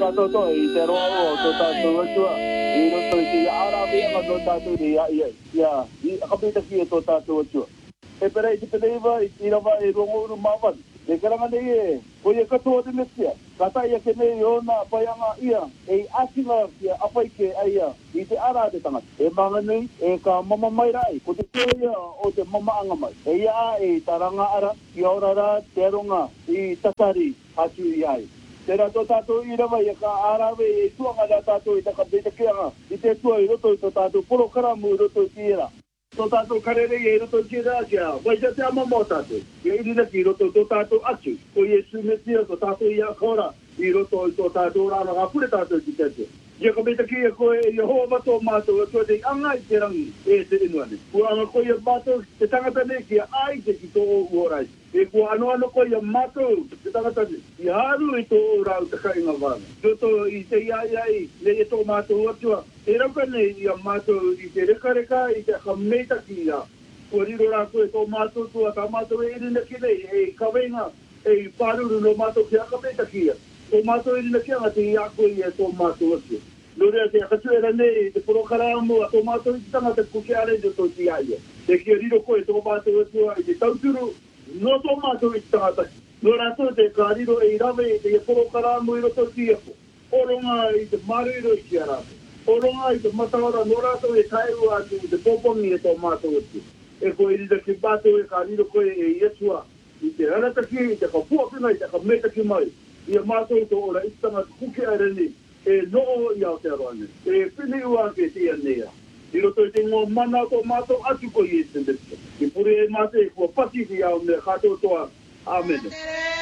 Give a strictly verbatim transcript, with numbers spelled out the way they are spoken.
kato to i te roa o to tātou atua. I roto i te arabi anga to tātou i ia ia. Ia, i akapita ki e to tātou atua. E pera i te peneiva i tirawa e rongo uru mawan. E karanga nei e, ko i e katoa te mesia. Kata ia ke nei o na apaianga ia, e asinga kia apai ke aia i te ara te tangata. E manga nei, e ka mama mai rai, ko te teo ia o te mama anga mai. E ia e taranga ara, i aurara te aronga i tatari hatu i ai. Tera tō tātou i rawa i ka arawe e tuanga da tātou i taka beta keanga, i te tua i roto i tō tātou polo karamu i roto i tira. Tō tātou karere i roto i tira kia, wai te te ama mō tātou. I rina ki roto i tō tātou atu, ko Yesu metia tō tātou i a kora, i roto i tō tātou rāna ngā pure tātou i tete. Ia ka beta ki e koe e Yehova tō mātou, e koe te anga i te rangi e te inuane. Kua anga koe e mātou, te tangata ne ki a ai te ki tō o uorai. E kua ano ano koe e mātou, te tangata ne, i haru i tō o rau te kainga wāna. Roto i te iai ai, ne e tō mātou atua. E rauka ne i a mātou i te reka reka, i te hameita ki ia. Kua riro rā koe tō mātou tua, ka mātou e irina ki nei, e kawenga, e pāruru no mātou ki a kameita ki ia. Tō mātou irina ki anga te i a koe e tō mātou atua. Nōrea te akatuera nei, te porokaramu a tō mātou i tanga te kuke are de tō ti aia. Te kia riro koe tō mātou atua i te tauturu, no tō mātou i tangata. Nō rātou te kā riro e i rawe i te porokaramu i roto ti ako. Oronga i te mariro i kia rātou. Oronga i te matawara, nō rātou e kairu atu i te pōpongi e tō mātou atua. E koe rida ki mātou e kā riro koe e iesua i te ranataki, i te kapuapina, i te kametaki mai. I a mātou tō ora i tanga kuke are nei. E noo i Aotearoa. E pini ua ke tia nea. I roto i te ngō mana tō mātou atu ko i e tendeta. I pure e mate e kua pati ki au mea kato toa. Amen.